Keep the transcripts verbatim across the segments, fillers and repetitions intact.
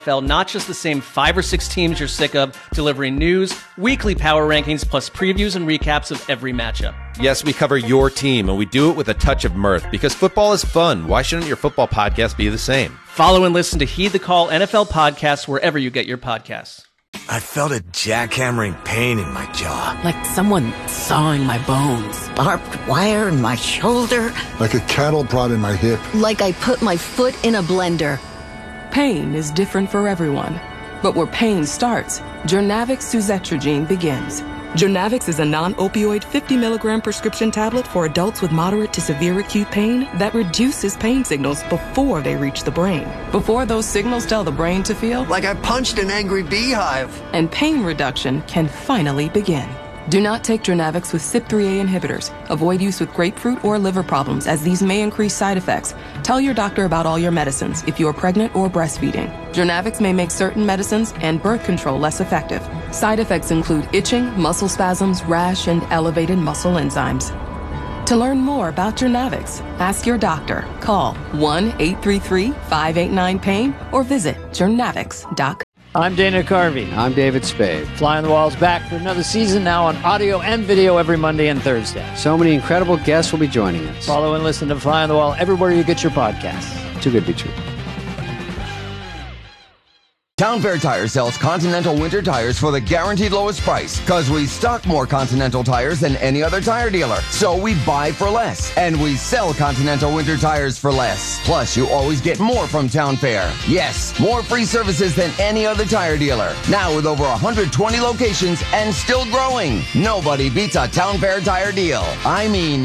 N F L, not just the same five or six teams you're sick of, delivering news, weekly power rankings, plus previews and recaps of every matchup. Yes, we cover your team, and we do it with a touch of mirth, because football is fun. Why shouldn't your football podcast be the same? Follow and listen to Heed the Call N F L podcast wherever you get your podcasts. I felt a jackhammering pain in my jaw. Like someone sawing my bones. Barbed wire in my shoulder. Like a cattle prod in my hip. Like I put my foot in a blender. Pain is different for everyone. But where pain starts, Journavx suzetrigine begins. Journavx is a non-opioid fifty milligram prescription tablet for adults with moderate to severe acute pain that reduces pain signals before they reach the brain. Before those signals tell the brain to feel like I punched an angry beehive. And pain reduction can finally begin. Do not take Journavx with C Y P three A inhibitors. Avoid use with grapefruit or liver problems, as these may increase side effects. Tell your doctor about all your medicines if you are pregnant or breastfeeding. Journavx may make certain medicines and birth control less effective. Side effects include itching, muscle spasms, rash, and elevated muscle enzymes. To learn more about Journavx, ask your doctor. Call one eight three three, five eight nine, pain or visit journavx dot com. I'm Dana Carvey. I'm David Spade. Fly on the Wall's back for another season, now on audio and video every Monday and Thursday. So many incredible guests will be joining us. Follow and listen to Fly on the Wall everywhere you get your podcasts. Too good to be true. Town Fair Tire sells Continental winter tires for the guaranteed lowest price, because we stock more Continental tires than any other tire dealer. So we buy for less, and we sell Continental winter tires for less. Plus, you always get more from Town Fair. Yes, more free services than any other tire dealer. Now with over one hundred twenty locations and still growing. Nobody beats a Town Fair tire deal. I mean,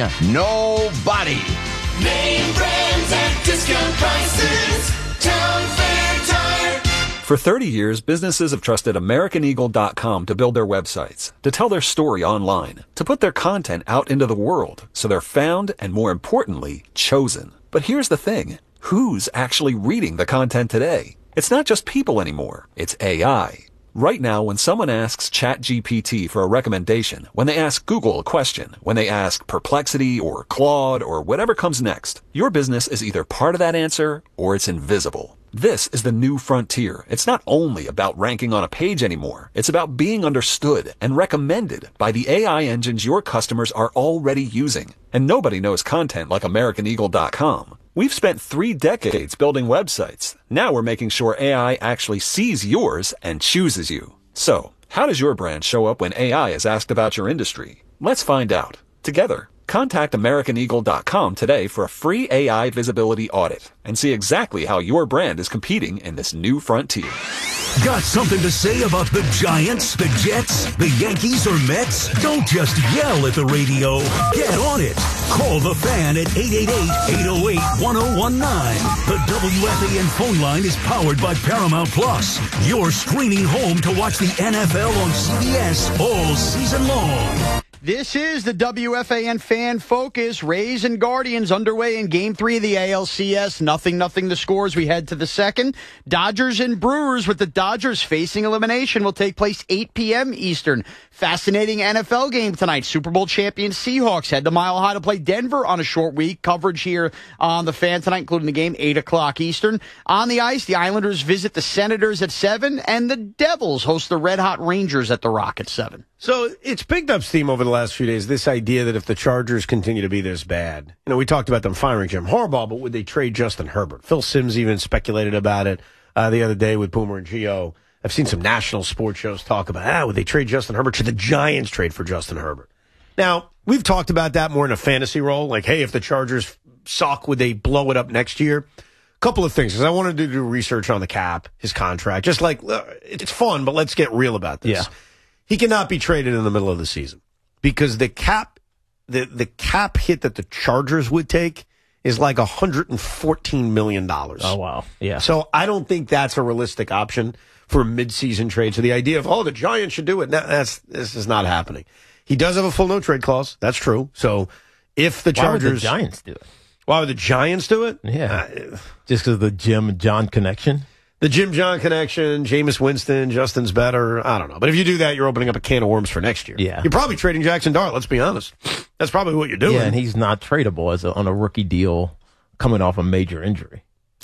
nobody. Name brands at discount prices. Town Fair Tire. For thirty years, businesses have trusted American Eagle dot com to build their websites, to tell their story online, to put their content out into the world, so they're found and, more importantly, chosen. But here's the thing. Who's actually reading the content today? It's not just people anymore. It's A I. Right now, when someone asks ChatGPT for a recommendation, when they ask Google a question, when they ask Perplexity or Claude or whatever comes next, your business is either part of that answer or it's invisible. This is the new frontier. It's not only about ranking on a page anymore. It's about being understood and recommended by the A I engines your customers are already using. And nobody knows content like American Eagle dot com. We've spent three decades building websites. Now we're making sure A I actually sees yours and chooses you. So, how does your brand show up when A I is asked about your industry? Let's find out. Together. Contact American Eagle dot com today for a free A I visibility audit and see exactly how your brand is competing in this new frontier. Got something to say about the Giants, the Jets, the Yankees, or Mets? Don't just yell at the radio. Get on it. Call the Fan at eight eight eight, eight oh eight, one oh one nine. The W F A N phone line is powered by Paramount Plus. Your screening home to watch the N F L on C B S all season long. This is the W F A N Fan Focus. Rays and Guardians underway in Game three of the A L C S. Nothing, nothing the scores. We head to the second. Dodgers and Brewers, with the Dodgers facing elimination, will take place eight p.m. Eastern. Fascinating N F L game tonight. Super Bowl champion Seahawks head to Mile High to play Denver on a short week. Coverage here on the Fan tonight, including the game, eight o'clock Eastern. On the ice, the Islanders visit the Senators at seven, and the Devils host the Red Hot Rangers at the Rock at seven. So it's picked up steam over the last few days, this idea that if the Chargers continue to be this bad, you know, we talked about them firing Jim Harbaugh, but would they trade Justin Herbert? Phil Simms even speculated about it uh, the other day with Boomer and Gio. I've seen some national sports shows talk about, ah, would they trade Justin Herbert? Should the Giants trade for Justin Herbert? Now, we've talked about that more in a fantasy role, like, hey, if the Chargers suck, would they blow it up next year? A couple of things, because I wanted to do research on the cap, his contract, just like, uh, it's fun, but let's get real about this. Yeah. He cannot be traded in the middle of the season because the cap, the, the cap hit that the Chargers would take is like one hundred fourteen million dollars. Oh, wow. Yeah. So I don't think that's a realistic option for a midseason trade. So the idea of, oh, the Giants should do it, no, that's, this is not happening. He does have a full no trade clause. That's true. So if the Chargers. Why would the Giants do it? Why would the Giants do it? Yeah. Uh, Just because of the Jim and John connection? The Jim John connection, Jameis Winston, Justin's better. I don't know. But if you do that, you're opening up a can of worms for next year. Yeah. You're probably trading Jackson Dart, let's be honest. That's probably what you're doing. Yeah, and he's not tradable as a, on a rookie deal coming off a major injury.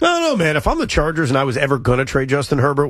I don't know, man. If I'm the Chargers and I was ever going to trade Justin Herbert,